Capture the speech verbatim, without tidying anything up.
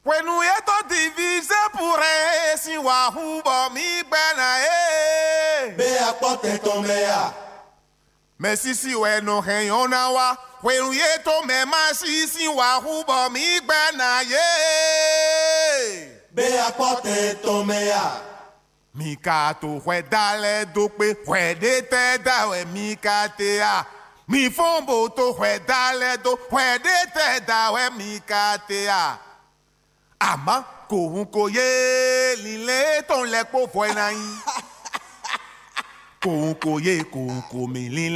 Kwenu yeto divise pure si wa hubo mi bena e. Be apote tomea. Messi si we no henyona wa. Kwenu yeto me masi si wa hubo mi bena ye. Be apote tomea. Mika to hwe dale dope hwe de te da we mika te a. Mi fombo to hwe dale do hwe de te da we mika te a. Ama kohun koye lile ton le po fo na yin. Kohun koye kohun ko mi lile.